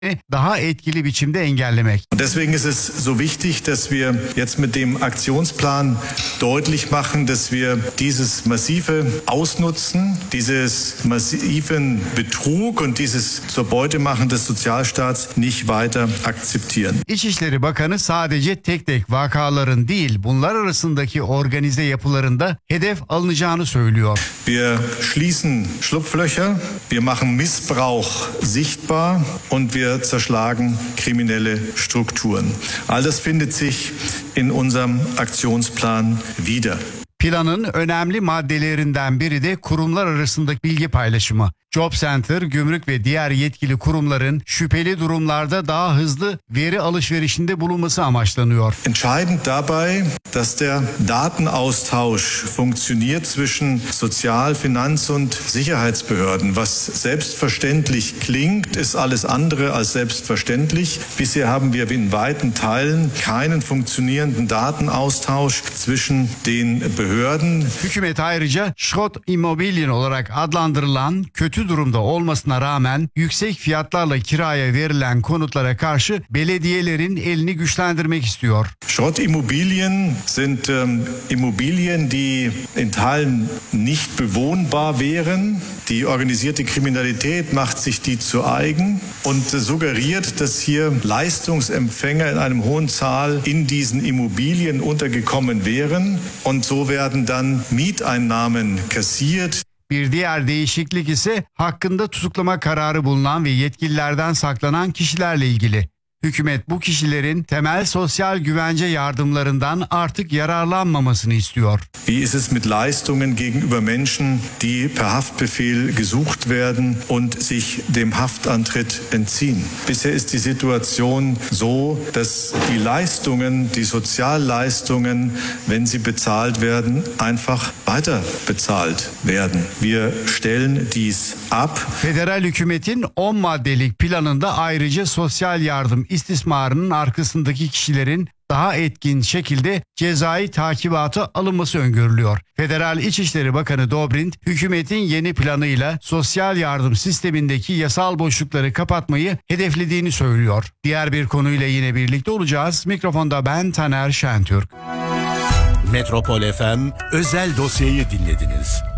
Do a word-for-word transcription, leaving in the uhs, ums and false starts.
daha etkili biçimde engellemek. Deswegen ist es so wichtig, dass wir jetzt mit dem Aktionsplan deutlich machen, dass wir dieses massive Ausnutzen, dieses massiven Betrug und dieses zur Beute machen des Sozialstaats nicht weiter akzeptieren. İçişleri Bakanı sadece tek tek vakaların değil, bunlar arasındaki organize yapılarında hedef alınacağını söylüyor. Wir schließen Schlupflöcher, wir machen Missbrauch sichtbar und wir zerschlagen kriminelle Strukturen. All das findet sich in unserem Aktionsplan wieder. Planın önemli maddelerinden biri de kurumlar arasındaki bilgi paylaşımı. Job Center, gümrük ve diğer yetkili kurumların şüpheli durumlarda daha hızlı veri alışverişinde bulunması amaçlanıyor. Entscheidend dabei, dass der Datenaustausch funktioniert zwischen Sozial-, Finanz- und Sicherheitsbehörden. Was selbstverständlich klingt, ist alles andere als selbstverständlich. Bisher haben wir in weiten Teilen keinen funktionierenden Datenaustausch zwischen den Behörden. Hükümet ayrıca Schrott Immobilien olarak adlandırılan kötü durumda olmasına rağmen yüksek fiyatlarla kiraya verilen konutlara karşı belediyelerin elini güçlendirmek istiyor. Schrottimmobilien sind ähm, Immobilien, die in Teilen nicht bewohnbar wären. Die organisierte Kriminalität macht sich die zu eigen und suggeriert, dass hier Leistungsempfänger in einem hohen Zahl in diesen Immobilien untergekommen wären und so werden dann Mieteinnahmen kassiert. Bir diğer değişiklik ise hakkında tutuklama kararı bulunan ve yetkililerden saklanan kişilerle ilgili. Hükümet bu kişilerin temel sosyal güvence yardımlarından artık yararlanmamasını istiyor. Wie ist es mit Leistungen gegenüber Menschen, die per Haftbefehl gesucht werden und sich dem Haftantritt entziehen? Bisher ist die Situation so, dass die Leistungen, die Sozialleistungen, wenn sie bezahlt werden, einfach weiter bezahlt werden. Wir stellen dies ab. Federal hükümetin on maddelik planında ayrıca sosyal yardım istismarının arkasındaki kişilerin daha etkin şekilde cezai takibata alınması öngörülüyor. Federal İçişleri Bakanı Dobrindt, hükümetin yeni planıyla sosyal yardım sistemindeki yasal boşlukları kapatmayı hedeflediğini söylüyor. Diğer bir konuyla yine birlikte olacağız. Mikrofonda ben Taner Şentürk. Metropol F M özel dosyayı dinlediniz.